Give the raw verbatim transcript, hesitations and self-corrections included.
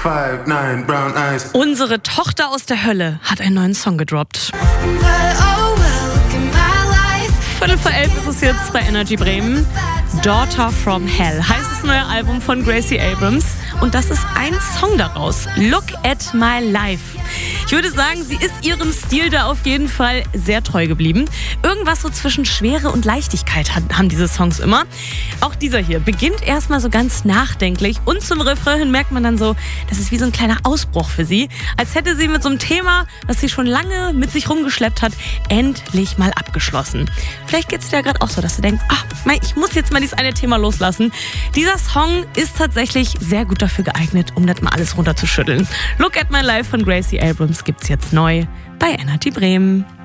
five, nine, brown eyes. Unsere Tochter aus der Hölle hat einen neuen Song gedroppt. Viertel vor elf ist es jetzt bei Energy Bremen. Daughter from Hell heißt das neue Album von Gracie Abrams. Und das ist ein Song daraus. Look at my life. Ich würde sagen, sie ist ihrem Stil da auf jeden Fall sehr treu geblieben. Irgendwas so zwischen Schwere und Leichtigkeit haben diese Songs immer. Auch dieser hier beginnt erstmal so ganz nachdenklich und zum Refrain hin merkt man dann so, das ist wie so ein kleiner Ausbruch für sie. Als hätte sie mit so einem Thema, das sie schon lange mit sich rumgeschleppt hat, endlich mal abgeschlossen. Vielleicht geht es dir ja gerade auch so, dass du denkst, ach, ich muss jetzt mal dieses eine Thema loslassen. Dieser Song ist tatsächlich sehr gut dafür geeignet, um das mal alles runterzuschütteln. Look at my life von Gracie Abrams gibt's jetzt neu bei Energy Bremen.